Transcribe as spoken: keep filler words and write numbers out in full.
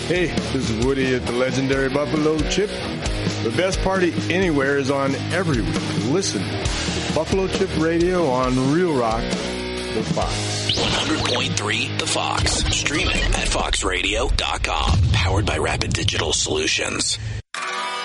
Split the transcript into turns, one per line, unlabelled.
Hey, this is Woody at the legendary Buffalo Chip. The best party anywhere is on every week. Listen to Buffalo Chip Radio on Real Rock, the Fox.
one hundred point three The Fox. Streaming at fox radio dot com. Powered by Rapid Digital Solutions.